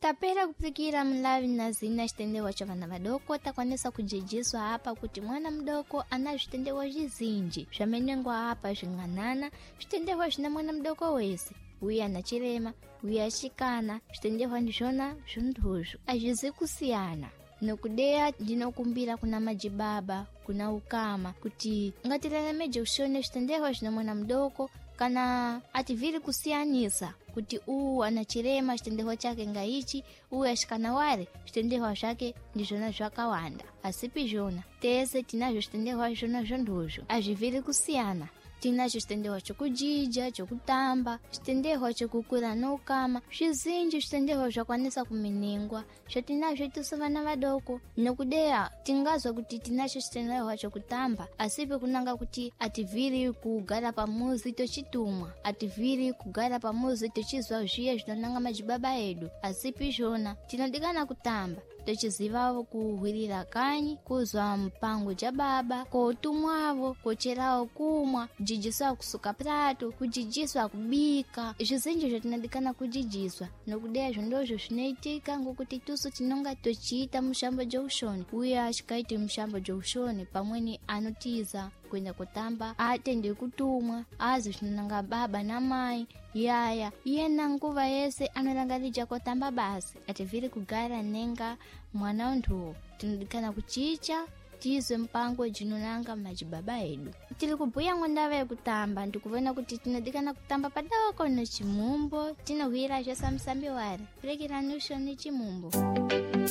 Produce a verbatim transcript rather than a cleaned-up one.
Tapera kupikira mlavi na zina chitendewa cha vana vadoko takwanisa kujijiswa hapa kuti mwana mdoko ana chitendewa jizinji zvamenengwa hapa zvinganana chitendewa zvina mwana mdoko wese uya na chirema uya chikana chitendewa ndizvona zvunduzvu azvizi kusiyana. Nokudeya ndinokumbira kuna majibaba kuna ukama kuti ngatilemeje ushone chitendewa zvina mwana mdoko kana ativiri kusiyanisa kuti uu anachirema chitendewa chake ngaichi uyu ashikana ware chitendewa zvake ndizvona zvakawanda asipi zvona tese tinazvo chitendewa zvona zvonduzvo azviviri kusiyana. Tinacho chitendewa chokujija chokutamba chitendewa chokukura noukama zvizinji chitendewa zvakwanisa kuminingwa zvatinazvo tisu vana vadoko. Nokudeya tingazwa kuti tinacho chitendewa chokutamba asipi kunanga kuti ativiri kugara pamuzi tochitumwa ativiri kugara pamuzi tochizwa zviye zvinonanga majibaba edu asipi zvona tinodikana kutamba tochizivawo kuhwirira kanyi kuzwa mpango ja baba kotumwavo kocherawo kumwa kujijiswa kusuka prato kujijiswa kubika zvizinji zvatinodikana kujijiswa. Nokudeya zvondozvo zvinoitika ngokuti tusu tinonga tochiita mushambo joushoni uye achikaite mushambo joushoni pamweni anotiza kuenda kutamba atende kutumwa azi zvinonanga baba namai yaya yena nguva yese anorangarija kutamba basi ativiri kugara nenga mwana wanthu. Tinodikana kuchicha tizwe mpango jinonanga majibaba edu. Tiri kubhuya ngondava yekutamba ndikuvona kuti tinodikana kutamba padoko nechimumbo tinohwira zvasamusambi wari rekera nushoni chimumbo.